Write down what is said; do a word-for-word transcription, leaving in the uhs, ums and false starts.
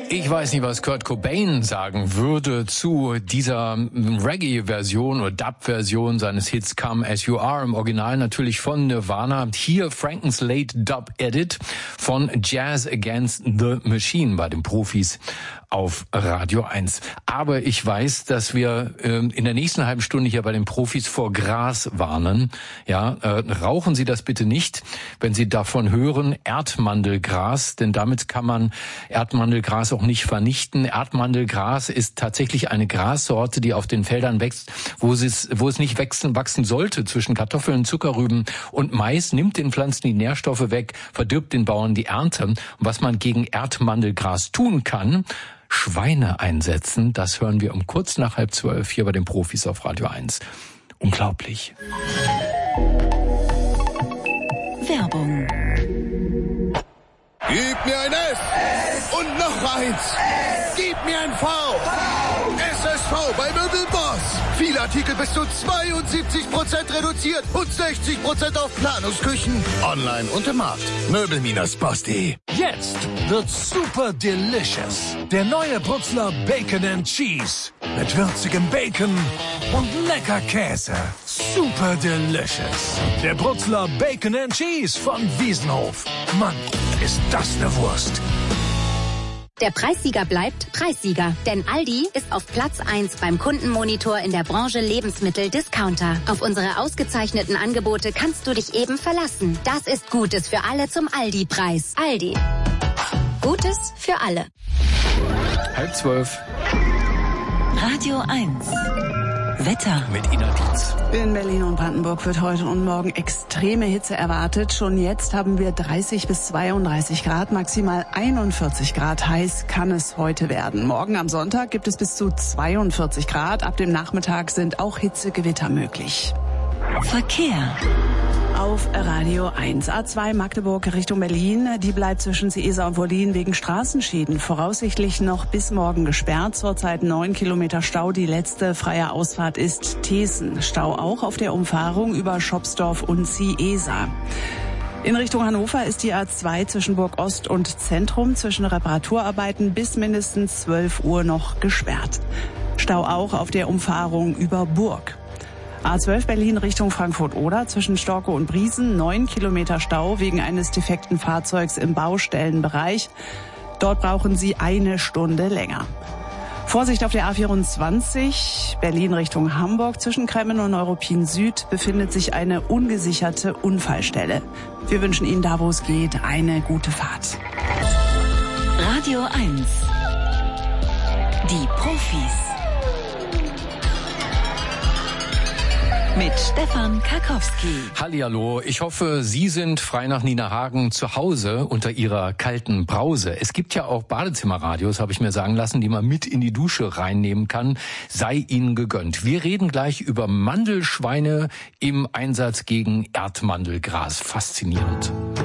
Ich weiß nicht, was Kurt Cobain sagen würde zu dieser Reggae-Version oder Dub-Version seines Hits Come As You Are, im Original natürlich von Nirvana. Hier Franken's Late Dub-Edit von Jazz Against the Machine bei den Profis auf Radio eins. Aber ich weiß, dass wir äh, in der nächsten halben Stunde hier bei den Profis vor Gras warnen. Ja, äh, rauchen Sie das bitte nicht, wenn Sie davon hören, Erdmandelgras, denn damit kann man Erdmandelgras auch nicht vernichten. Erdmandelgras ist tatsächlich eine Grassorte, die auf den Feldern wächst, wo es, wo es nicht wachsen, wachsen sollte, zwischen Kartoffeln, Zuckerrüben und Mais, nimmt den Pflanzen die Nährstoffe weg, verdirbt den Bauern die Ernte. Und was man gegen Erdmandelgras tun kann, Schweine einsetzen, das hören wir um kurz nach halb zwölf hier bei den Profis auf Radio eins. Unglaublich. Werbung. Gib mir ein F und noch eins. Gib mir ein V. S S V bei Möbelboss. Viele Artikel bis zu zweiundsiebzig Prozent reduziert und sechzig Prozent auf Planungsküchen. Online und im Markt. Möbel Boss punkt de. Jetzt wird's super delicious. Der neue Brutzler Bacon and Cheese. Mit würzigem Bacon und lecker Käse. Super delicious. Der Brutzler Bacon and Cheese von Wiesenhof. Mann, ist das eine Wurst. Der Preissieger bleibt Preissieger, denn Aldi ist auf Platz eins beim Kundenmonitor in der Branche Lebensmittel-Discounter. Auf unsere ausgezeichneten Angebote kannst du dich eben verlassen. Das ist Gutes für alle zum Aldi-Preis. Aldi. Gutes für alle. Halb zwölf. Radio eins. Wetter mit Ina Dietz. In Berlin und Brandenburg wird heute und morgen extreme Hitze erwartet. Schon jetzt haben wir dreißig bis zweiunddreißig Grad, maximal einundvierzig Grad. Heiß kann es heute werden. Morgen am Sonntag gibt es bis zu zweiundvierzig Grad. Ab dem Nachmittag sind auch Hitzegewitter möglich. Verkehr. Auf Radio eins. A zwei Magdeburg Richtung Berlin. Die bleibt zwischen Seesa und Wollin wegen Straßenschäden voraussichtlich noch bis morgen gesperrt. Zurzeit neun Kilometer Stau. Die letzte freie Ausfahrt ist Thesen. Stau auch auf der Umfahrung über Schopsdorf und Ziesa. In Richtung Hannover ist die A zwei zwischen Burg Ost und Zentrum zwischen Reparaturarbeiten bis mindestens zwölf Uhr noch gesperrt. Stau auch auf der Umfahrung über Burg. A zwölf Berlin Richtung Frankfurt-Oder zwischen Storkow und Briesen, neun Kilometer Stau wegen eines defekten Fahrzeugs im Baustellenbereich. Dort brauchen Sie eine Stunde länger. Vorsicht auf der A vierundzwanzig, Berlin Richtung Hamburg. Zwischen Kremmen und Neuruppin Süd befindet sich eine ungesicherte Unfallstelle. Wir wünschen Ihnen da, wo es geht, eine gute Fahrt. Radio eins. Die Profis. Mit Stefan Karkowski. Hallihallo, ich hoffe, Sie sind frei nach Nina Hagen zu Hause unter Ihrer kalten Brause. Es gibt ja auch Badezimmerradios, habe ich mir sagen lassen, die man mit in die Dusche reinnehmen kann. Sei Ihnen gegönnt. Wir reden gleich über Mandelschweine im Einsatz gegen Erdmandelgras. Faszinierend.